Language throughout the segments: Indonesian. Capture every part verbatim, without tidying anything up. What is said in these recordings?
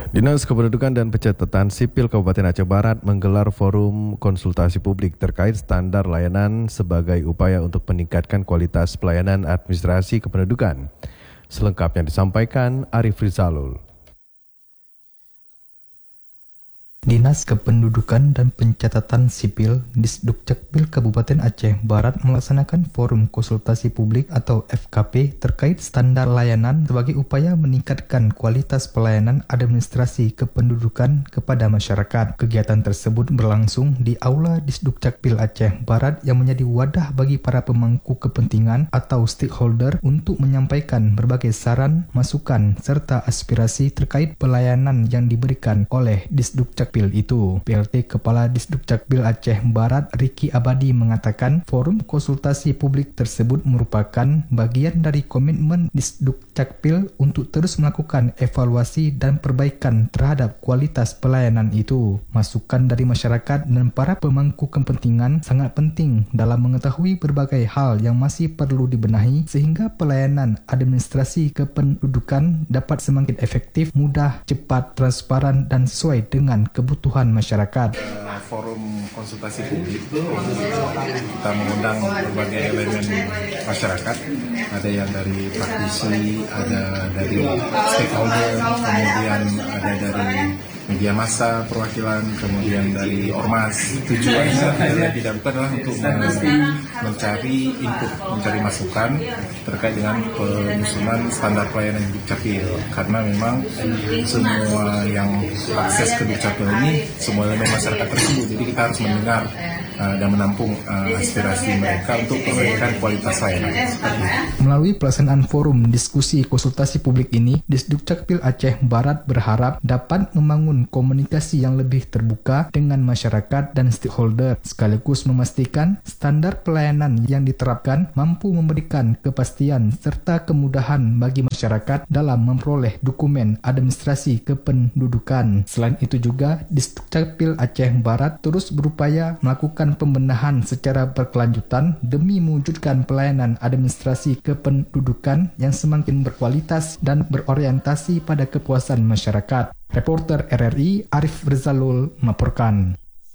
Dinas Kependudukan dan Pencatatan Sipil Kabupaten Aceh Barat menggelar forum konsultasi publik terkait standar layanan sebagai upaya untuk meningkatkan kualitas pelayanan administrasi kependudukan. Selengkapnya disampaikan Arif Rizalul. Dinas Kependudukan dan Pencatatan Sipil Disdukcapil Kabupaten Aceh Barat melaksanakan forum konsultasi publik atau F K P terkait standar layanan sebagai upaya meningkatkan kualitas pelayanan administrasi kependudukan kepada masyarakat. Kegiatan tersebut berlangsung di Aula Disdukcapil Aceh Barat yang menjadi wadah bagi para pemangku kepentingan atau stakeholder untuk menyampaikan berbagai saran, masukan, serta aspirasi terkait pelayanan yang diberikan oleh Disdukcapil itu. P L T Kepala Disdukcapil Aceh Barat Riki Abadi mengatakan forum konsultasi publik tersebut merupakan bagian dari komitmen Disdukcapil untuk terus melakukan evaluasi dan perbaikan terhadap kualitas pelayanan itu. Masukan dari masyarakat dan para pemangku kepentingan sangat penting dalam mengetahui berbagai hal yang masih perlu dibenahi sehingga pelayanan administrasi kependudukan dapat semakin efektif, mudah, cepat, transparan dan sesuai dengan kebutuhan masyarakat. Forum konsultasi publik kita mengundang berbagai elemen masyarakat, ada yang dari praktisi, ada dari stakeholder, kemudian ada dari media massa, perwakilan, kemudian dari ormas. Tujuannya adalah dilakukan adalah untuk mencari input, mencari masukan terkait dengan penyusunan standar pelayanan Dukcapil. Karena memang semua yang akses ke Dukcapil ini semua elemen masyarakat tersebut. Jadi kita harus mendengar uh, dan menampung uh, aspirasi mereka untuk perbaikan kualitas layanan. Melalui pelaksanaan forum diskusi konsultasi publik ini, Disdukcapil Aceh Barat berharap dapat membangun komunikasi yang lebih terbuka dengan masyarakat dan stakeholder, sekaligus memastikan standar pelayanan yang diterapkan mampu memberikan kepastian serta kemudahan bagi masyarakat dalam memperoleh dokumen administrasi kependudukan. Selain itu juga, Disdukcapil Aceh Barat terus berupaya melakukan pembenahan secara berkelanjutan demi mewujudkan pelayanan administrasi kependudukan yang semakin berkualitas dan berorientasi pada kepuasan masyarakat. Reporter R R I Arif Rizalul melaporkan.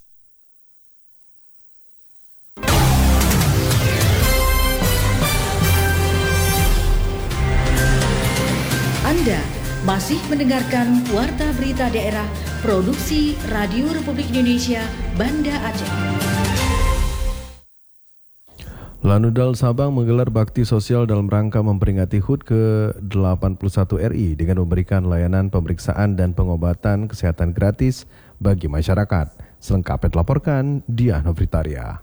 Anda masih mendengarkan Warta Berita Daerah Produksi Radio Republik Indonesia Banda Aceh. Lanudal Sabang menggelar bakti sosial dalam rangka memperingati H U T ke delapan puluh satu R I dengan memberikan layanan pemeriksaan dan pengobatan kesehatan gratis bagi masyarakat. Selengkapnya dilaporkan Diah Novritaria.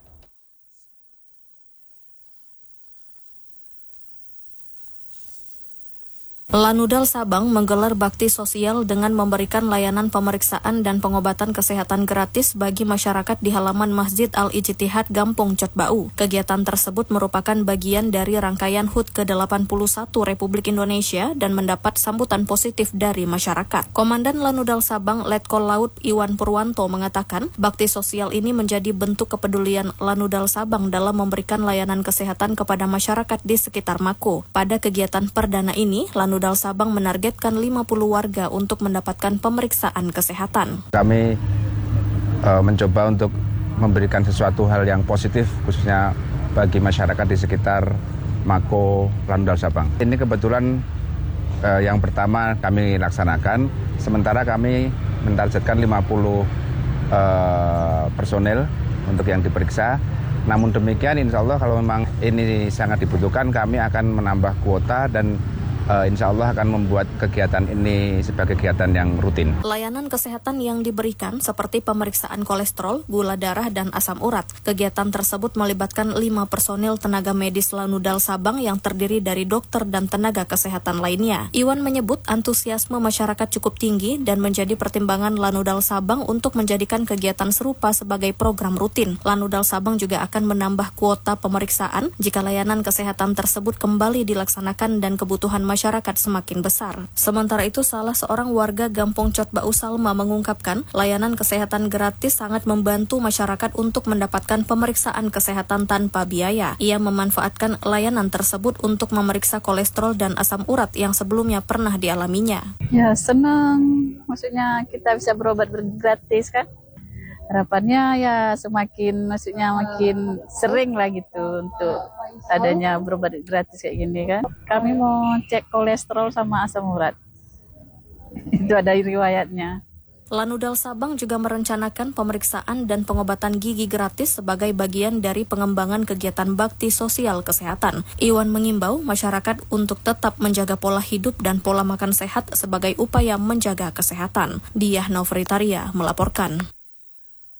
Lanudal Sabang menggelar bakti sosial dengan memberikan layanan pemeriksaan dan pengobatan kesehatan gratis bagi masyarakat di halaman Masjid Al-Ijtihad Gampong Cotbau. Kegiatan tersebut merupakan bagian dari rangkaian H U T ke delapan puluh satu Republik Indonesia dan mendapat sambutan positif dari masyarakat. Komandan Lanudal Sabang Letkol Laut Iwan Purwanto mengatakan, bakti sosial ini menjadi bentuk kepedulian Lanudal Sabang dalam memberikan layanan kesehatan kepada masyarakat di sekitar Mako. Pada kegiatan perdana ini, Lanudal Lanudal Sabang menargetkan lima puluh warga untuk mendapatkan pemeriksaan kesehatan. Kami uh, mencoba untuk memberikan sesuatu hal yang positif khususnya bagi masyarakat di sekitar Mako Lanudal Sabang. Ini kebetulan uh, yang pertama kami laksanakan, sementara kami mentargetkan lima puluh uh, personel untuk yang diperiksa. Namun demikian insya Allah kalau memang ini sangat dibutuhkan, kami akan menambah kuota dan Uh, insya Allah akan membuat kegiatan ini sebagai kegiatan yang rutin. Layanan kesehatan yang diberikan seperti pemeriksaan kolesterol, gula darah, dan asam urat. Kegiatan tersebut melibatkan lima personil tenaga medis Lanudal Sabang yang terdiri dari dokter dan tenaga kesehatan lainnya. Iwan menyebut antusiasme masyarakat cukup tinggi dan menjadi pertimbangan Lanudal Sabang untuk menjadikan kegiatan serupa sebagai program rutin. Lanudal Sabang juga akan menambah kuota pemeriksaan jika layanan kesehatan tersebut kembali dilaksanakan dan kebutuhan masyarakat masyarakat semakin besar. Sementara itu, salah seorang warga Gampong Cotbau Salma mengungkapkan layanan kesehatan gratis sangat membantu masyarakat untuk mendapatkan pemeriksaan kesehatan tanpa biaya. Ia memanfaatkan layanan tersebut untuk memeriksa kolesterol dan asam urat yang sebelumnya pernah dialaminya. Ya, senang. Maksudnya kita bisa berobat gratis kan. Harapannya ya semakin maksudnya makin sering lah gitu untuk adanya berobat gratis kayak gini kan. Kami mau cek kolesterol sama asam urat. Itu ada riwayatnya. Lanudal Sabang juga merencanakan pemeriksaan dan pengobatan gigi gratis sebagai bagian dari pengembangan kegiatan bakti sosial kesehatan. Iwan mengimbau masyarakat untuk tetap menjaga pola hidup dan pola makan sehat sebagai upaya menjaga kesehatan. Diah Novritaria melaporkan.